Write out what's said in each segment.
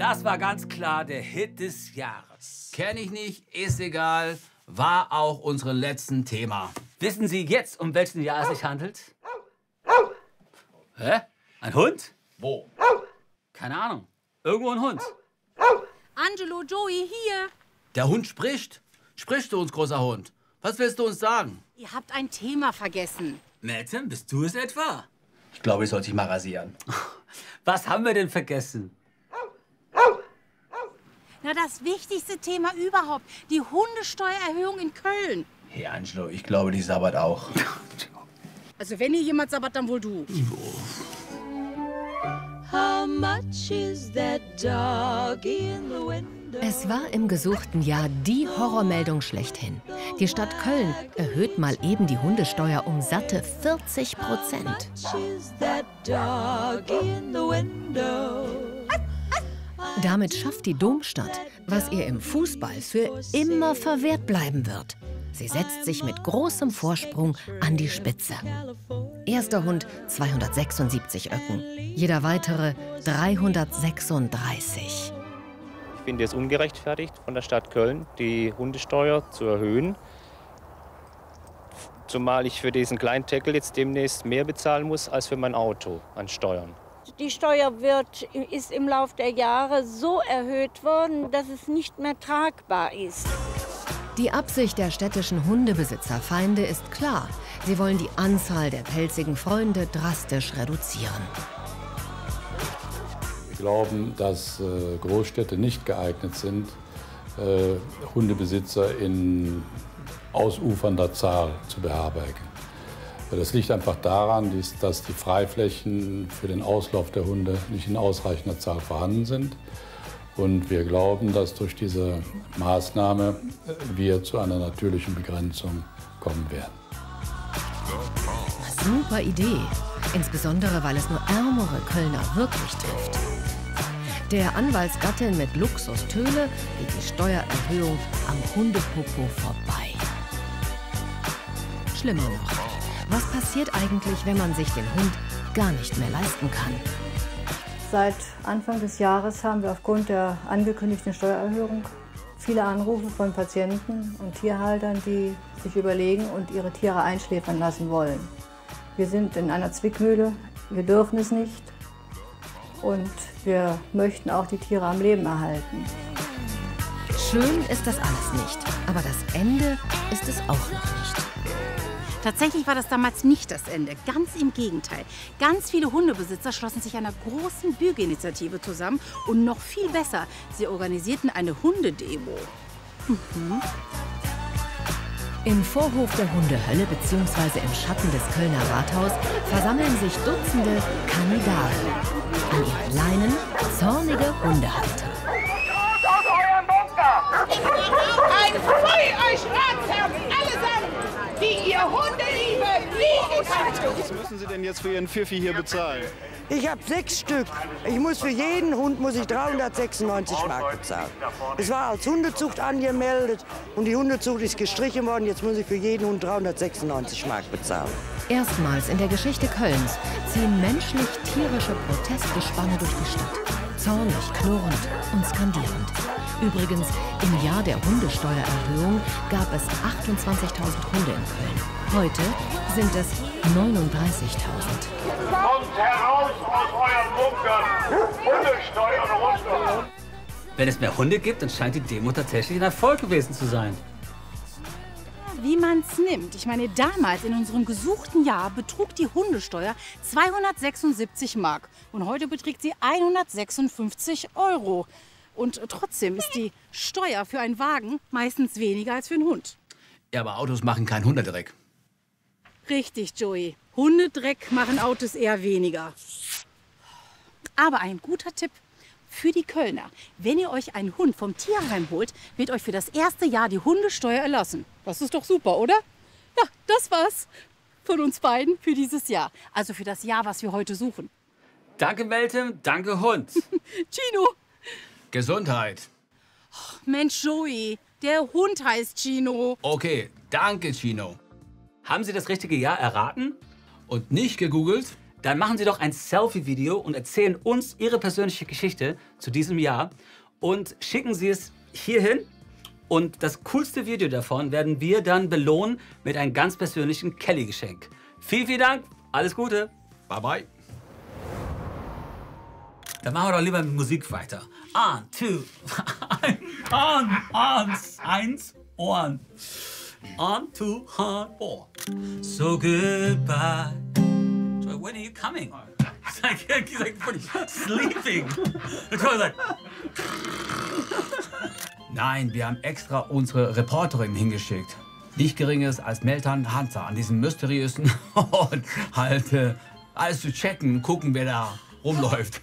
Das war ganz klar der Hit des Jahres. Kenn ich nicht, ist egal. War auch unser letzten Thema. Wissen Sie jetzt, um welchen Jahr es sich handelt? Hä? Ein Hund? Wo? Keine Ahnung. Irgendwo ein Hund. Angelo, Joey, hier. Der Hund spricht. Sprichst du uns, großer Hund? Was willst du uns sagen? Ihr habt ein Thema vergessen. Meltem, bist du es etwa? Ich glaube, ich sollte dich mal rasieren. Was haben wir denn vergessen? Na, das wichtigste Thema überhaupt. Die Hundesteuererhöhung in Köln. Hey, Angelo, ich glaube, die sabbert auch. Also wenn ihr jemand sabbert, dann wohl du. How much is that doggy in the window? Es war im gesuchten Jahr die Horrormeldung schlechthin. Die Stadt Köln erhöht mal eben die Hundesteuer um satte 40%. Is that doggy in the window? Damit schafft die Domstadt, was ihr im Fußball für immer verwehrt bleiben wird. Sie setzt sich mit großem Vorsprung an die Spitze. Erster Hund 276 Öcken, jeder weitere 336. Ich finde es ungerechtfertigt von der Stadt Köln, die Hundesteuer zu erhöhen. Zumal ich für diesen kleinen Tackle jetzt demnächst mehr bezahlen muss als für mein Auto an Steuern. Die Steuer ist im Laufe der Jahre so erhöht worden, dass es nicht mehr tragbar ist. Die Absicht der städtischen Hundebesitzerfeinde ist klar. Sie wollen die Anzahl der pelzigen Freunde drastisch reduzieren. Wir glauben, dass Großstädte nicht geeignet sind, Hundebesitzer in ausufernder Zahl zu beherbergen. Das liegt einfach daran, dass die Freiflächen für den Auslauf der Hunde nicht in ausreichender Zahl vorhanden sind. Und wir glauben, dass durch diese Maßnahme wir zu einer natürlichen Begrenzung kommen werden. Super Idee, insbesondere weil es nur ärmere Kölner wirklich trifft. Der Anwaltsgattin mit Luxus-Töle geht die Steuererhöhung am Hundepopo vorbei. Schlimmer noch, was passiert eigentlich, wenn man sich den Hund gar nicht mehr leisten kann? Seit Anfang des Jahres haben wir aufgrund der angekündigten Steuererhöhung viele Anrufe von Patienten und Tierhaltern, die sich überlegen und ihre Tiere einschläfern lassen wollen. Wir sind in einer Zwickmühle, wir dürfen es nicht und wir möchten auch die Tiere am Leben erhalten. Schön ist das alles nicht, aber das Ende ist es auch noch nicht. Tatsächlich war das damals nicht das Ende. Ganz im Gegenteil. Ganz viele Hundebesitzer schlossen sich einer großen Bürgerinitiative zusammen. Und noch viel besser, sie organisierten eine Hundedemo. Im Vorhof der Hundehölle bzw. im Schatten des Kölner Rathaus versammeln sich Dutzende Kanidare. An ihren Leinen zornige Hundehalter. Aus eurem Bunker! Ein Pfui euch Ratsherren allesamt, die ihr Hundeliebe lieben könnt! Was müssen Sie denn jetzt für Ihren Pfiffi hier bezahlen? Ich habe 6 Stück. Ich muss für jeden Hund 396 Mark bezahlen. Es war als Hundezucht angemeldet und die Hundezucht ist gestrichen worden. Jetzt muss ich für jeden Hund 396 Mark bezahlen. Erstmals in der Geschichte Kölns ziehen menschlich-tierische Protestgespanne durch die Stadt. Zornig, knurrend und skandierend. Übrigens, im Jahr der Hundesteuererhöhung gab es 28.000 Hunde in Köln. Heute sind es 39.000. Kommt heraus aus euren Bunkern! Hundesteuer runter! Wenn es mehr Hunde gibt, dann scheint die Demo tatsächlich ein Erfolg gewesen zu sein. Wie man's nimmt. Ich meine, damals in unserem gesuchten Jahr betrug die Hundesteuer 276 Mark. Und heute beträgt sie 156 Euro. Und trotzdem ist die Steuer für einen Wagen meistens weniger als für einen Hund. Ja, aber Autos machen keinen Hundedreck. Richtig, Joey. Hundedreck machen Autos eher weniger. Aber ein guter Tipp für die Kölner. Wenn ihr euch einen Hund vom Tierheim holt, wird euch für das erste Jahr die Hundesteuer erlassen. Das ist doch super, oder? Ja, das war's von uns beiden für dieses Jahr. Also für das Jahr, was wir heute suchen. Danke, Meltem. Danke, Hund. Chino. Gesundheit. Mensch, Joey, der Hund heißt Chino. Okay, danke, Chino. Haben Sie das richtige Jahr erraten? Und nicht gegoogelt? Dann machen Sie doch ein Selfie-Video und erzählen uns Ihre persönliche Geschichte zu diesem Jahr und schicken Sie es hierhin. Und das coolste Video davon werden wir dann belohnen mit einem ganz persönlichen Kelly-Geschenk. Vielen, vielen Dank. Alles Gute. Bye, bye. Dann machen wir doch lieber mit Musik weiter. On, two, eins, on. On, two, four. So goodbye. Joy, when are you coming? He's like sleeping. The Joy's like... Nein, wir haben extra unsere Reporterin hingeschickt. Nicht Geringeres als Meltan Hansa an diesem mysteriösen und halt alles zu checken, gucken, wer da rumläuft.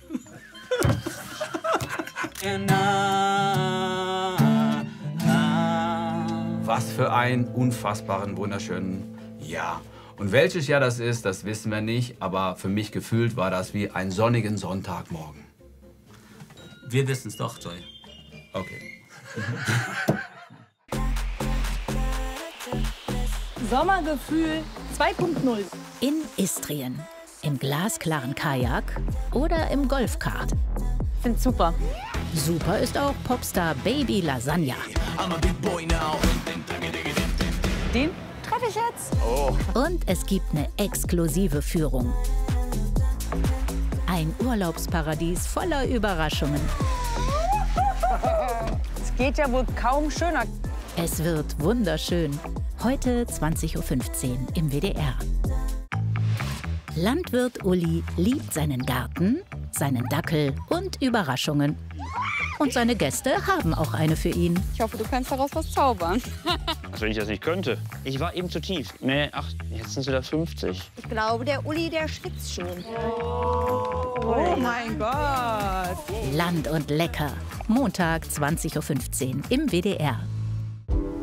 Was für einen unfassbaren, wunderschönen Jahr. Und welches Jahr das ist, das wissen wir nicht, aber für mich gefühlt war das wie einen sonnigen Sonntagmorgen. Wir wissen es doch, Joy. Okay. Sommergefühl 2.0. In Istrien, im glasklaren Kajak oder im Golfkart. Find's super. Super ist auch Popstar Baby Lasagna. Den treffe ich jetzt. Oh. Und es gibt eine exklusive Führung. Ein Urlaubsparadies voller Überraschungen. Es geht ja wohl kaum schöner. Es wird wunderschön. Heute 20:15 Uhr im WDR. Landwirt Uli liebt seinen Garten, seinen Dackel und Überraschungen. Und seine Gäste haben auch eine für ihn. Ich hoffe, du kannst daraus was zaubern. Was, wenn ich das nicht könnte? Ich war eben zu tief. Nee, ach, jetzt sind es wieder 50. Ich glaube, der Uli, der schwitzt schon. Oh mein Gott. Land und lecker. Montag 20:15 Uhr im WDR.